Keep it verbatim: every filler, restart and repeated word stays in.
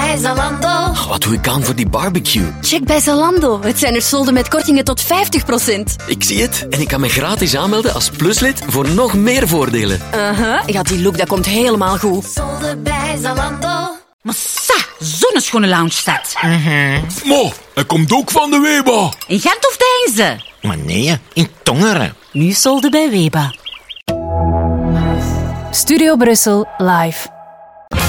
bij Zalando. Oh, wat doe ik aan voor die barbecue? Check bij Zalando. Het zijn er solden met kortingen tot vijftig procent. Ik zie het. En ik kan me gratis aanmelden als pluslid voor nog meer voordelen. Uh-huh. Ja, die look dat komt helemaal goed. Solden bij Zalando. Maar sa, zo'n schone lounge staat. Mo, hij komt ook van de Weba. In Gent of Deinze? Maar nee, in Tongeren. Nu solden bij Weba. Studio Brussel live.